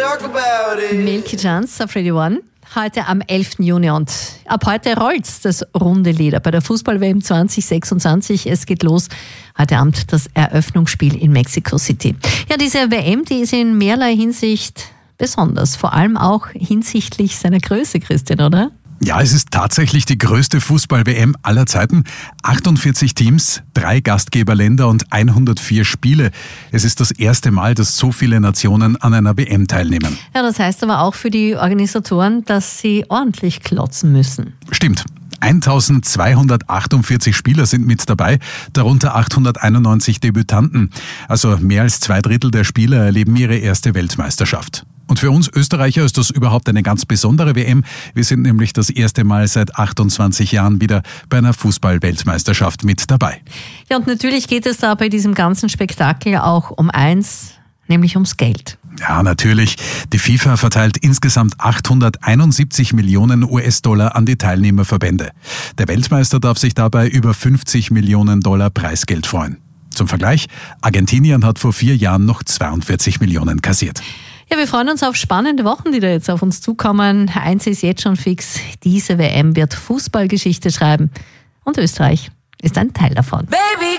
Milky Chance auf Radio One. Heute am 11. Juni und ab heute rollt's das runde Leder bei der Fußball-WM 2026. Es geht los. Heute Abend das Eröffnungsspiel in Mexico City. Ja, diese WM, die ist in mehrerlei Hinsicht besonders. Vor allem auch hinsichtlich seiner Größe, Christian, oder? Ja, es ist tatsächlich die größte Fußball-WM aller Zeiten. 48 Teams, 3 Gastgeberländer und 104 Spiele. Es ist das erste Mal, dass so viele Nationen an einer WM teilnehmen. Ja, das heißt aber auch für die Organisatoren, dass sie ordentlich klotzen müssen. Stimmt. 1248 Spieler sind mit dabei, darunter 891 Debütanten. Also mehr als 2/3 der Spieler erleben ihre erste Weltmeisterschaft. Und für uns Österreicher ist das überhaupt eine ganz besondere WM. Wir sind nämlich das erste Mal seit 28 Jahren wieder bei einer Fußball-Weltmeisterschaft mit dabei. Ja, und natürlich geht es da bei diesem ganzen Spektakel auch um eins, nämlich ums Geld. Ja, natürlich. Die FIFA verteilt insgesamt 871 Millionen US-Dollar an die Teilnehmerverbände. Der Weltmeister darf sich dabei über 50 Millionen Dollar Preisgeld freuen. Zum Vergleich, Argentinien hat vor 4 Jahren noch 42 Millionen kassiert. Ja, wir freuen uns auf spannende Wochen, die da jetzt auf uns zukommen. Eins ist jetzt schon fix, diese WM wird Fußballgeschichte schreiben. Und Österreich ist ein Teil davon. Baby.